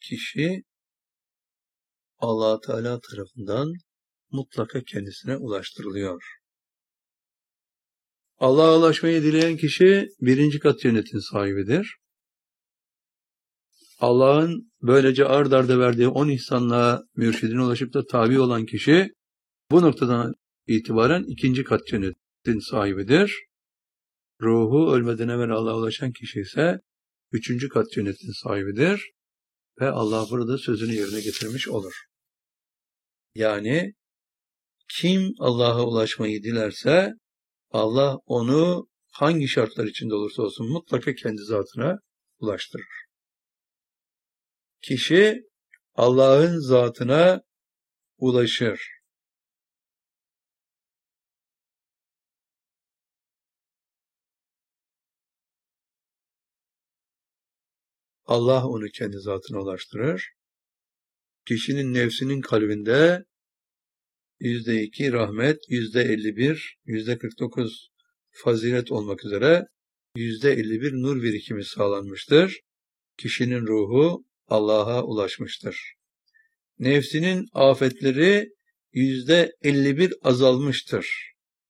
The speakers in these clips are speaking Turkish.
kişi Allah Teala tarafından mutlaka kendisine ulaştırılıyor. Allah'a ulaşmayı dileyen kişi birinci kat cennetin sahibidir. Allah'ın böylece ard arda verdiği 10 ihsanla mürşidine ulaşıp da tabi olan kişi bu noktadan itibaren ikinci kat cennetin sahibidir. Ruhu ölmeden evvel Allah'a ulaşan kişi ise üçüncü kat cennetin sahibidir ve Allah burada sözünü yerine getirmiş olur. Yani kim Allah'a ulaşmayı dilerse Allah onu hangi şartlar içinde olursa olsun mutlaka kendi zatına ulaştırır. Kişi Allah'ın zatına ulaşır. Allah onu kendi zatına ulaştırır. Kişinin nefsinin kalbinde %2 rahmet, %51, %49 fazilet olmak üzere %51 nur birikimi sağlanmıştır. Kişinin ruhu Allah'a ulaşmıştır. Nefsinin afetleri %51 azalmıştır.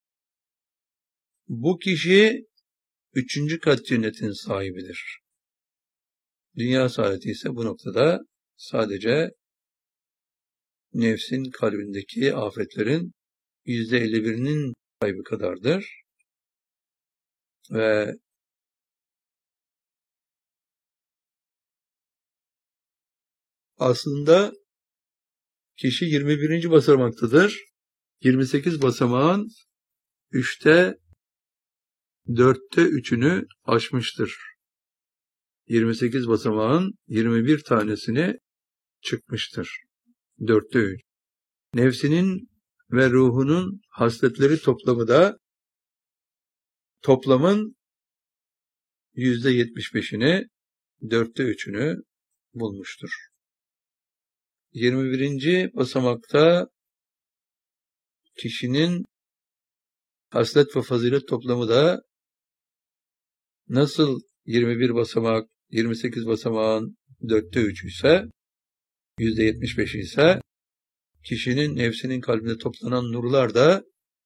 Bu kişi üçüncü kat cennetin sahibidir. Dünya saadeti ise bu noktada sadece nefsin kalbindeki afetlerin %51'inin kaybı kadardır. Ve aslında kişi 21. basamaktadır. 28 basamağın 4'te 3'ünü aşmıştır. 28 basamağın 21 tanesini çıkmıştır. 4'te 3. Nefsinin ve ruhunun hasletleri toplamı da toplamın %75'ini 4'te 3'ünü bulmuştur. 21. basamakta kişinin haslet ve fazilet toplamı da nasıl 21 basamak 28 basamağın 4'te 3'ü ise %75'i ise kişinin nefsinin kalbinde toplanan nurlar da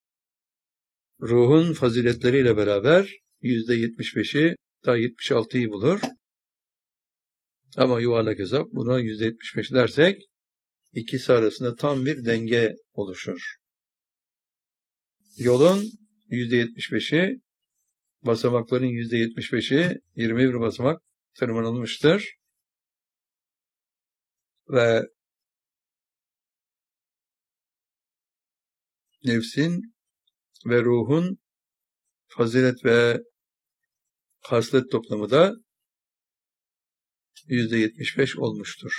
ruhun faziletleriyle beraber %75'i ta 76'yı bulur. Ama yuvarlak hesap buna %75 dersek ikisi arasında tam bir denge oluşur. Yolun %75'i, basamakların %75'i 21 basamak tırmanılmıştır. Ve nefsin ve ruhun fazilet ve haslet toplamı da %75 olmuştur.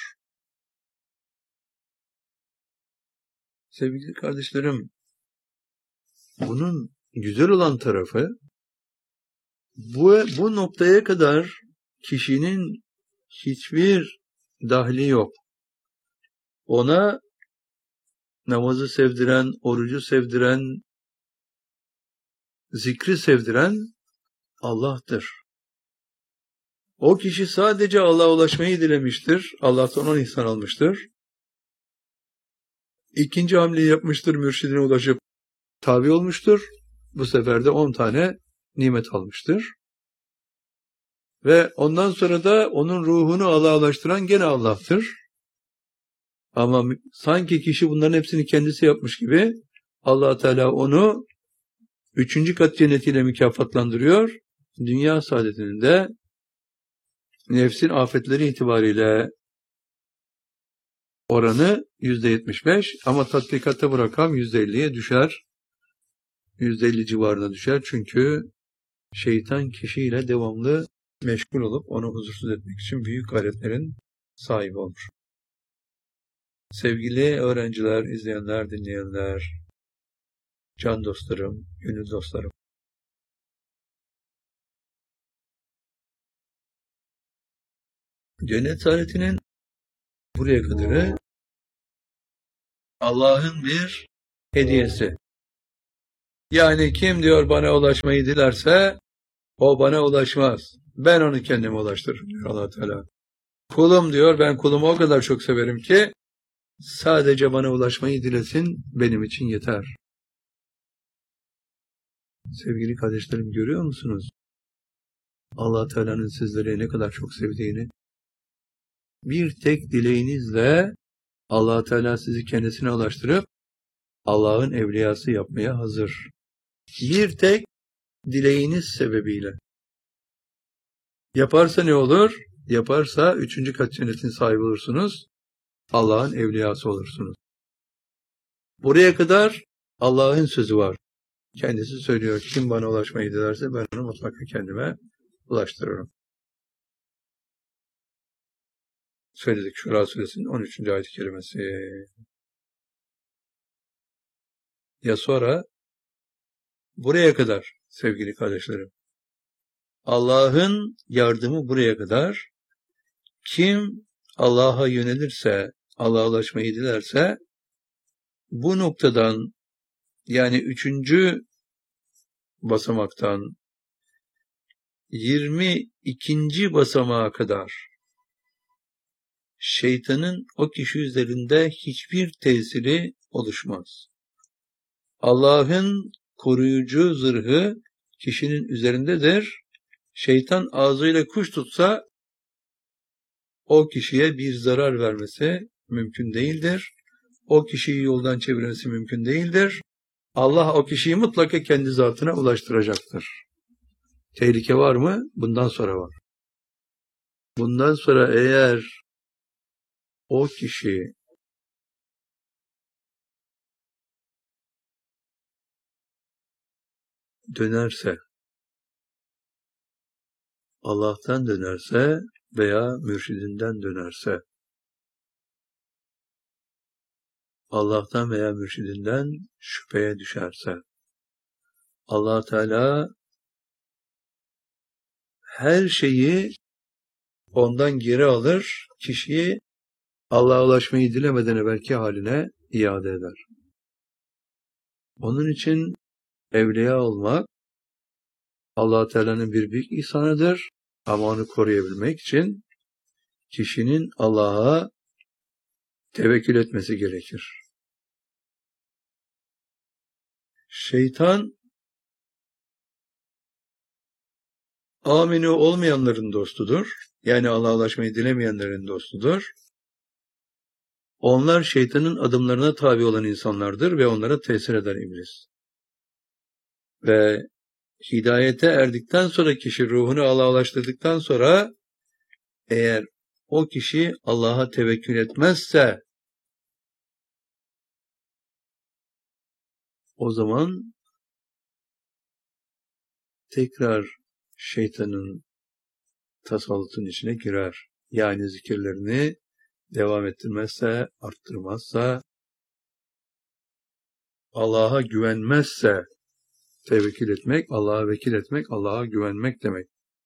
Sevgili kardeşlerim, bunun güzel olan tarafı bu noktaya kadar kişinin hiçbir dahli yok. Ona namazı sevdiren, orucu sevdiren, zikri sevdiren Allah'tır. O kişi sadece Allah'a ulaşmayı dilemiştir. Allah'tan ona ihsan almıştır. İkinci hamleyi yapmıştır, mürşidine ulaşıp tabi olmuştur. Bu sefer de 10 tane nimet almıştır. Ve ondan sonra da onun ruhunu Allah'a ulaştıran gene Allah'tır. Ama sanki kişi bunların hepsini kendisi yapmış gibi Allah Teala onu 3. kat cennetiyle mükafatlandırıyor. Dünya saadetinin de nefsin afetleri itibariyle oranı %75 ama tatbikatta bu rakam %50'ye düşer. %50 civarına düşer. Çünkü şeytan kişiyle devamlı meşgul olup onu huzursuz etmek için büyük gayretlerin sahibi olur. Sevgili öğrenciler, izleyenler, dinleyenler, can dostlarım, gönül dostlarım. Cennet saadetinin buraya kadarı Allah'ın bir hediyesi. Yani kim diyor bana ulaşmayı dilerse o bana ulaşmaz. Ben onu kendime ulaştırırım diyor Allah Teala. Kulum diyor, ben kulumu o kadar çok severim ki sadece bana ulaşmayı dilesin, benim için yeter. Sevgili kardeşlerim, görüyor musunuz? Allah Teala'nın sizleri ne kadar çok sevdiğini. Bir tek dileğinizle Allah Teala sizi kendisine ulaştırıp Allah'ın evliyası yapmaya hazır. Bir tek dileğiniz sebebiyle. Yaparsa ne olur? Yaparsa 3. kat cennetin sahibi olursunuz. Allah'ın evliyası olursunuz. Buraya kadar Allah'ın sözü var. Kendisi söylüyor. Kim bana ulaşmayı dilerse ben onu mutlaka kendime ulaştırırım. Söyledik Şura Suresinin 13. ayet-i kerimesi. Ya sonra buraya kadar sevgili kardeşlerim. Allah'ın yardımı buraya kadar. Kim Allah'a yönelirse, Allah'a ulaşmayı dilerse bu noktadan yani 3. basamaktan 22. basamağa kadar şeytanın o kişi üzerinde hiçbir tesiri oluşmaz. Allah'ın koruyucu zırhı kişinin üzerindedir. Şeytan ağzıyla kuş tutsa o kişiye bir zarar vermesi mümkün değildir. O kişiyi yoldan çevirmesi mümkün değildir. Allah o kişiyi mutlaka kendi zatına ulaştıracaktır. Tehlike var mı? Bundan sonra var. Bundan sonra eğer o kişi dönerse, Allah'tan dönerse veya mürşidinden dönerse, Allah'tan veya mürşidinden şüpheye düşerse, Allah Teala her şeyi ondan geri alır, kişiyi Allah'a ulaşmayı dilemeden evvelki haline iade eder. Onun için evliya olmak Allah Teala'nın bir büyük ihsanıdır ama onu koruyabilmek için kişinin Allah'a tevekkül etmesi gerekir. Şeytan aminu olmayanların dostudur. Yani Allah'a ulaşmayı dilemeyenlerin dostudur. Onlar şeytanın adımlarına tabi olan insanlardır ve onlara tesir eder iblis. Ve hidayete erdikten sonra kişi ruhunu Allah'a ulaştırdıktan sonra eğer o kişi Allah'a tevekkül etmezse o zaman tekrar şeytanın tasallutun içine girer. Yani zikirlerini devam ettirmezse, arttırmazsa, Allah'a güvenmezse, tevekkül etmek, Allah'a vekil etmek, Allah'a güvenmek demek.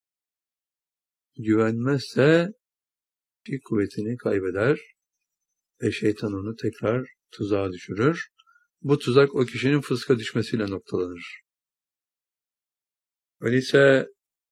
Güvenmezse bir kuvvetini kaybeder ve şeytan onu tekrar tuzağa düşürür. Bu tuzak o kişinin fıska düşmesiyle noktalanır. Öyleyse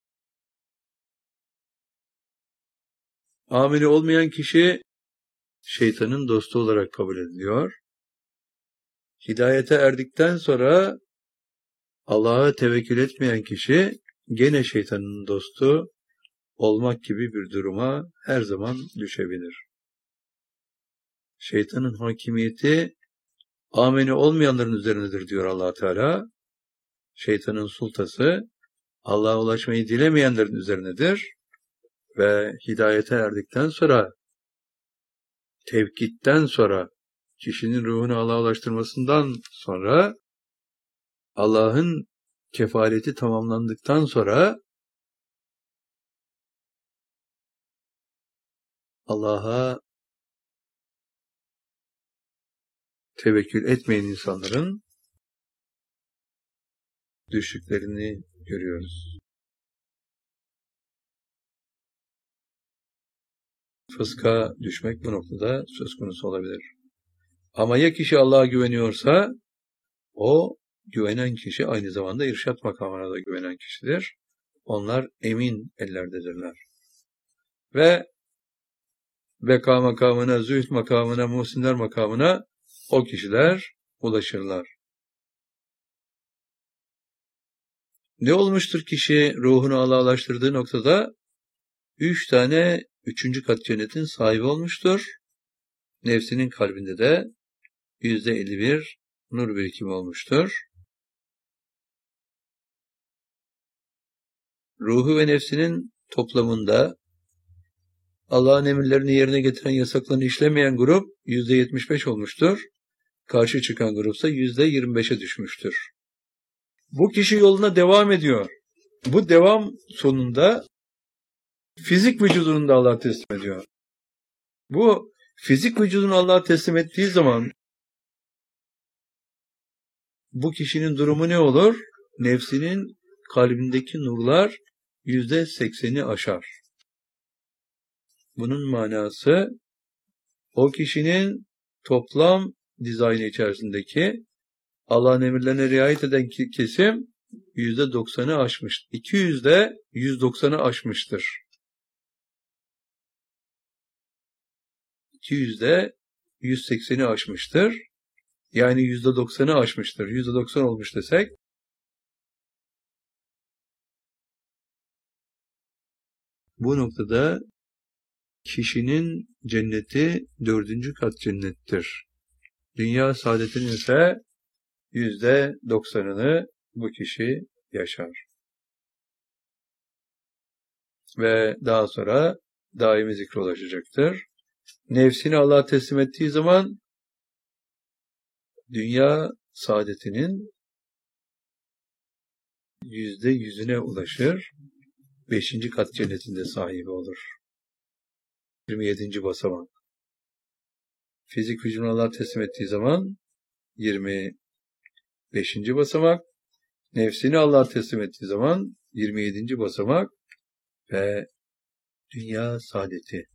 ameli olmayan kişi şeytanın dostu olarak kabul ediliyor. Hidayete erdikten sonra Allah'a tevekkül etmeyen kişi gene şeytanın dostu olmak gibi bir duruma her zaman düşebilir. Şeytanın hakimiyeti ameni olmayanların üzerindedir diyor Allah Teala. Şeytanın sultası Allah'a ulaşmayı dilemeyenlerin üzerindedir ve hidayete erdikten sonra tevkitten sonra kişinin ruhunu Allah'a ulaştırmasından sonra Allah'ın kefaleti tamamlandıktan sonra Allah'a tevekkül etmeyen insanların düştüklerini görüyoruz. Fıska düşmek bu noktada söz konusu olabilir. Ama ya kişi Allah'a güveniyorsa o güvenen kişi aynı zamanda irşat makamına da güvenen kişidir. Onlar emin ellerdedirler. Ve beka makamına, zühd makamına, muhsinler makamına o kişiler ulaşırlar. Ne olmuştur kişi ruhunu Allah'laştırdığı noktada? 3 tane 3. kat cennetin sahibi olmuştur. Nefsinin kalbinde de %51 nur birikimi olmuştur. Ruhu ve nefsinin toplamında Allah'ın emirlerini yerine getiren, yasaklarını işlemeyen grup %75 olmuştur. Karşı çıkan grupsa %25'e düşmüştür. Bu kişi yoluna devam ediyor. Bu devam sonunda fizik vücudunu da Allah'a teslim ediyor. Bu fizik vücudunu Allah'a teslim ettiği zaman bu kişinin durumu ne olur? Nefsinin kalbindeki nurlar %80'i aşar. Bunun manası o kişinin toplam dizaynı içerisindeki Allah'ın emirlerine riayet eden kesim %90'ı aşmış. 200'de 190'ı aşmıştır. 200'de 180'i aşmıştır. Yani %90'ı aşmıştır. %90 olmuş desek bu noktada kişinin cenneti 4. kat cennettir. Dünya saadetinin ise %90'ını bu kişi yaşar. Ve daha sonra daimi zikre ulaşacaktır. Nefsini Allah'a teslim ettiği zaman dünya saadetinin %100'üne ulaşır. 5. kat cennetinde sahibi olur. 27. basamak. Fizik vücudunu Allah'a teslim ettiği zaman 25. basamak. Nefsini Allah'a teslim ettiği zaman 27. basamak ve dünya saadeti.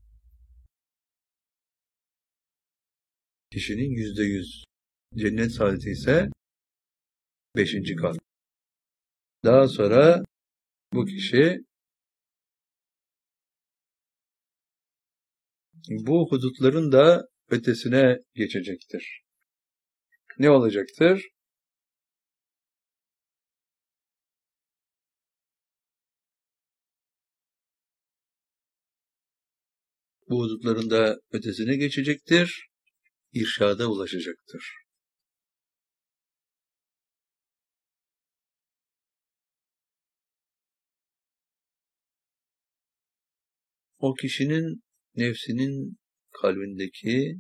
Kişinin %100. Cennet saadeti ise 5. kat. Daha sonra bu kişi bu hudutların da ötesine geçecektir. Ne olacaktır? Bu hudutların da ötesine geçecektir. İrşada ulaşacaktır. O kişinin nefsinin kalbindeki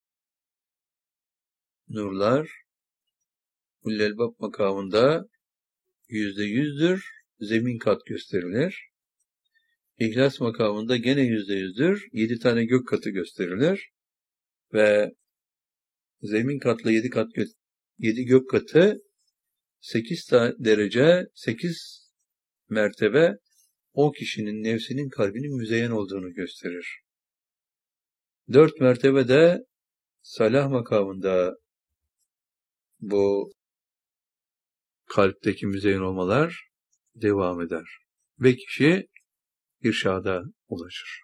nurlar Üllelbab makamında %100'dür. Zemin kat gösterilir. İhlas makamında gene %100'dür. 7 tane gök katı gösterilir. Ve zemin katla 7 gök katı 8 derece, 8 mertebe o kişinin nefsinin kalbinin müzeyyen olduğunu gösterir. 4 mertebe de salah makamında bu kalpteki müzeyyen olmalar devam eder. Ve kişi irşada ulaşır.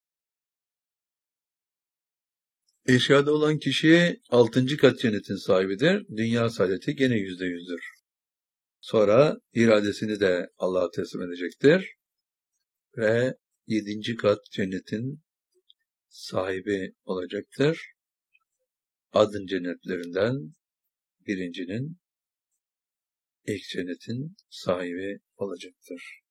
İrşada olan kişi 6. kat cennetin sahibidir. Dünya saadeti gene %100'dür. Sonra iradesini de Allah'a teslim edecektir. Ve 7. kat cennetin sahibi olacaktır. Adın cennetlerinden birincinin ilk cennetin sahibi olacaktır.